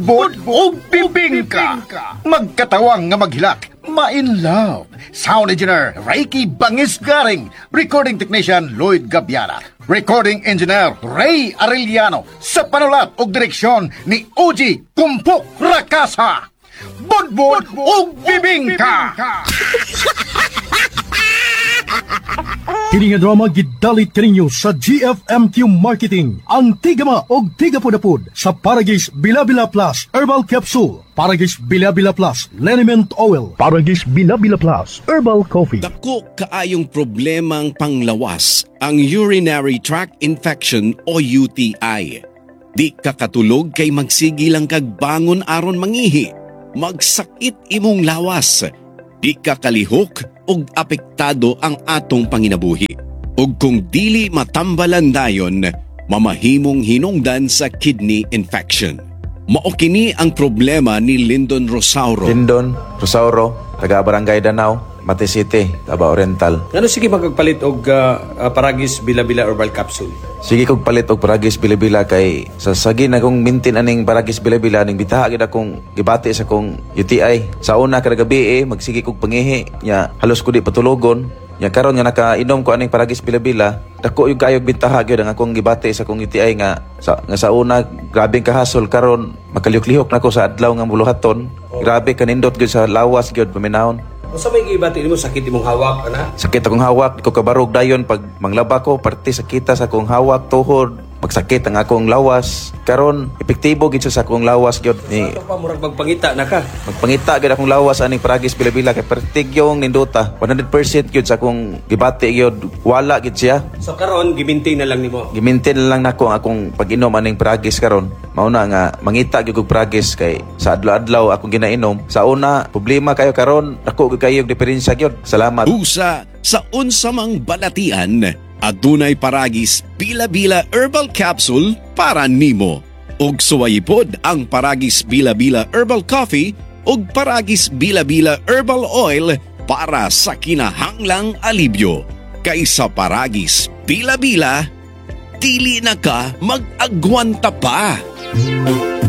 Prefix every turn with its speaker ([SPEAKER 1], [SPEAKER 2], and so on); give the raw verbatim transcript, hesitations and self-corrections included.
[SPEAKER 1] Budbud o bibingka. Magkatawang nga maghilak. Ma-in love. Sound engineer Reiki Bangis Garing. Recording technician Lloyd Gabiana. Recording engineer Ray Arellano. Sa panulat o direksyon ni Oji Kumpok Rakasa. Budbud o bibingka.
[SPEAKER 2] Kini nga drama gidalit kaninyo sa G F M Q Marketing. Ang tigama og tigapudapud sa Paragis Bila-Bila Plus Herbal Capsule, Paragis Bila-Bila Plus Liniment Oil, Paragis Bila-Bila Plus Herbal Coffee.
[SPEAKER 3] Dako kaayong problemang panglawas ang urinary tract infection o U T I. Di kakatulog kay magsigi lang kag bangon aron mangihi. Magsakit imong lawas. Di kakalihok og apektado ang atong panginabuhi. Ug kung dili matambalan dayon, mamahimong hinungdan sa kidney infection. Mao kini ang problema ni Lyndon Rosauro.
[SPEAKER 4] Lyndon Rosauro, taga Barangay Danau, Mate City, Taba Oriental.
[SPEAKER 5] Ano sige magpalit og uh, uh, Paragis Bila-Bila Herbal Capsule?
[SPEAKER 4] Sige kog palit og Paragis Bila-Bila kay sa sagi na kong mintin aning Paragis Bila-Bila ning bitaha gid akong gibati sa kong U T I. Sa una kada gabi eh magsige kog pangihi nya halos ko di patulogon. Nya karon nga nakainom ko aning Paragis Bila-Bila, dako yung kayog bintaha gyud ang akong gibati sa kong U T I nga sa nga sa una grabeng kahasol karon makalihok-lihok nako sa adlaw nga buluhaton. Grabe kanindot gyud sa lawas gyud paminahon.
[SPEAKER 5] Unsa may gibati nimo sakit imong hawak ana?
[SPEAKER 4] Sakit akong hawak, di ko kabarog dayon pag manglaba ko, parte sakita sa akong hawak, tuhod, magsakit ang akong lawas. Karon epektibo gid sa akong lawas gyud ni
[SPEAKER 5] Ito pa murag magpangita na ka.
[SPEAKER 4] magpangita gyud akong lawas aning Paragis Bila-Bila kay pertigyong ninduta. one hundred percent gyud sa akong gibati gyud, wala gyud siya.
[SPEAKER 5] So karon gimintain na lang nimo.
[SPEAKER 4] Gimintin lang nako ang akong pag-inom aning Paragis karon. Mao na nga mangita gyud og Paragis kay sa adlaw-adlaw akong ginainom. Sa una problema kayo karon, dako gyud kayo diferensya gyud. Salamat.
[SPEAKER 3] Usa sa unsamang balatian, adunay Paragis Bila-Bila Herbal Capsule para nimo. Ug suwayipod ang Paragis Bila-Bila Herbal Coffee ug Paragis Bila-Bila Herbal Oil para sa kinahanglang alibyo. Kaysa Paragis Bila-Bila, dili na ka mag-agwanta pa.